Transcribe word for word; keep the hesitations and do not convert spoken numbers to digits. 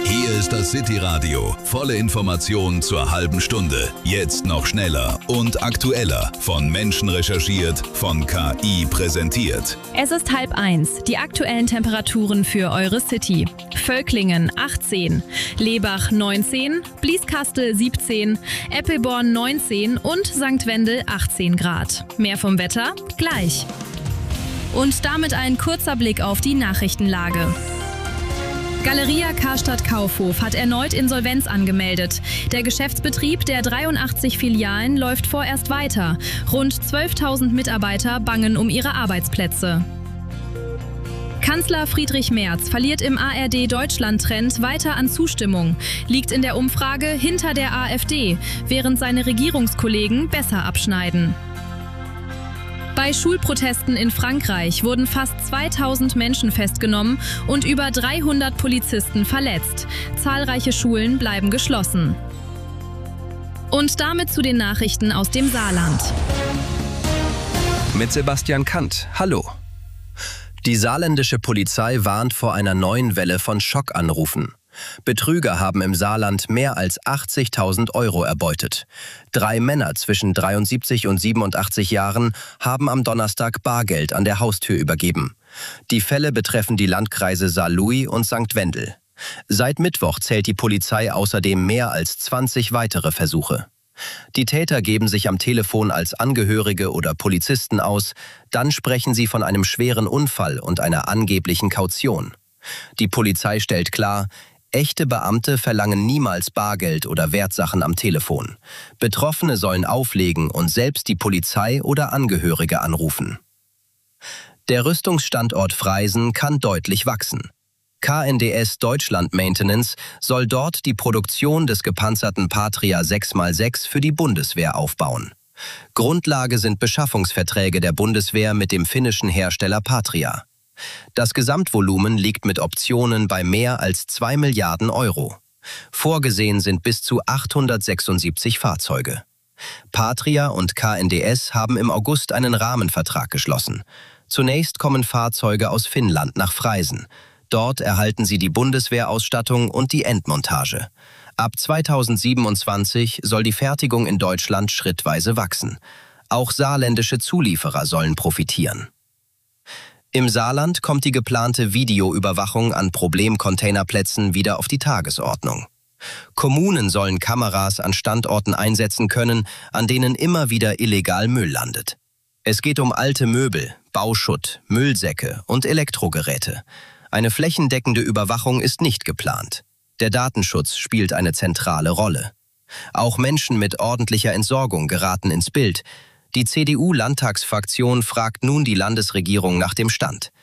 Hier ist das City-Radio. Volle Informationen zur halben Stunde. Jetzt noch schneller und aktueller. Von Menschen recherchiert, von K I präsentiert. Es ist halb eins. Die aktuellen Temperaturen für eure City. Völklingen achtzehn, Lebach neunzehn, Blieskastel siebzehn, Eppelborn neunzehn und Sankt Wendel achtzehn Grad. Mehr vom Wetter gleich. Und damit ein kurzer Blick auf die Nachrichtenlage. Galeria Karstadt Kaufhof hat erneut Insolvenz angemeldet. Der Geschäftsbetrieb der dreiundachtzig Filialen läuft vorerst weiter. Rund zwölftausend Mitarbeiter bangen um ihre Arbeitsplätze. Kanzler Friedrich Merz verliert im A R D-Deutschland-Trend weiter an Zustimmung, liegt in der Umfrage hinter der AfD, während seine Regierungskollegen besser abschneiden. Bei Schulprotesten in Frankreich wurden fast zweitausend Menschen festgenommen und über dreihundert Polizisten verletzt. Zahlreiche Schulen bleiben geschlossen. Und damit zu den Nachrichten aus dem Saarland. Mit Sebastian Kant. Hallo. Die saarländische Polizei warnt vor einer neuen Welle von Schockanrufen. Betrüger haben im Saarland mehr als achtzigtausend Euro erbeutet. Drei Männer zwischen dreiundsiebzig und siebenundachtzig Jahren haben am Donnerstag Bargeld an der Haustür übergeben. Die Fälle betreffen die Landkreise Saarlouis und Sankt Wendel. Seit Mittwoch zählt die Polizei außerdem mehr als zwanzig weitere Versuche. Die Täter geben sich am Telefon als Angehörige oder Polizisten aus, dann sprechen sie von einem schweren Unfall und einer angeblichen Kaution. Die Polizei stellt klar, echte Beamte verlangen niemals Bargeld oder Wertsachen am Telefon. Betroffene sollen auflegen und selbst die Polizei oder Angehörige anrufen. Der Rüstungsstandort Freisen kann deutlich wachsen. K N D S Deutschland Maintenance soll dort die Produktion des gepanzerten Patria sechs mal sechs für die Bundeswehr aufbauen. Grundlage sind Beschaffungsverträge der Bundeswehr mit dem finnischen Hersteller Patria. Das Gesamtvolumen liegt mit Optionen bei mehr als zwei Milliarden Euro. Vorgesehen sind bis zu achthundertsechsundsiebzig Fahrzeuge. Patria und K N D S haben im August einen Rahmenvertrag geschlossen. Zunächst kommen Fahrzeuge aus Finnland nach Freisen. Dort erhalten sie die Bundeswehrausstattung und die Endmontage. Ab zweitausendsiebenundzwanzig soll die Fertigung in Deutschland schrittweise wachsen. Auch saarländische Zulieferer sollen profitieren. Im Saarland kommt die geplante Videoüberwachung an Problemcontainerplätzen wieder auf die Tagesordnung. Kommunen sollen Kameras an Standorten einsetzen können, an denen immer wieder illegal Müll landet. Es geht um alte Möbel, Bauschutt, Müllsäcke und Elektrogeräte. Eine flächendeckende Überwachung ist nicht geplant. Der Datenschutz spielt eine zentrale Rolle. Auch Menschen mit ordentlicher Entsorgung geraten ins Bild. Die C D U-Landtagsfraktion fragt nun die Landesregierung nach dem Stand.